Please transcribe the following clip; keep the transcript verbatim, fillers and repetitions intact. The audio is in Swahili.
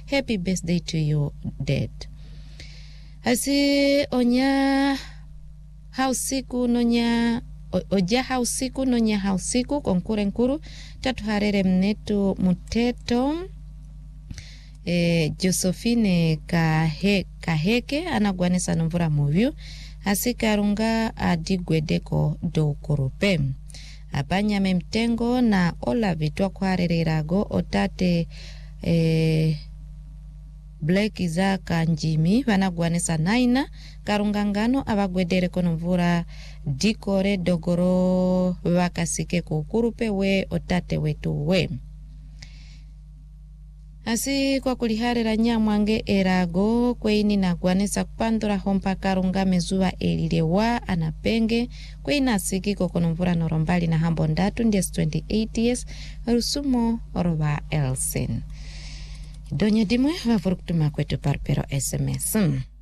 Happy birthday to you, Dad. Asi onya hausiku nonya oja hausiku nonya hausiku konkure nkuru tatu harere mnetu muteto e, Josephine kahe, kaheke anagwanisa nomvura muvyu asikarunga adigwedeko do kurupe abanyame mtengo na ola vitwa kwarererago otate e, Black za kanjimi vanagwanisa naina karungangano abagwedere konomvura dikore dogoro vakasike kukurupe we otate wetu we asi kwa kuliharera nyamwange erago kweini nagwanisa kupandura hompa karunga mezuwa elirewa anapenge kweina asiki kokonomvura norombali na hambo ndatu ndies twenty-eight years rusumo oroba Elsen Doña Dimwe va kutuma kwetu parpero S M S.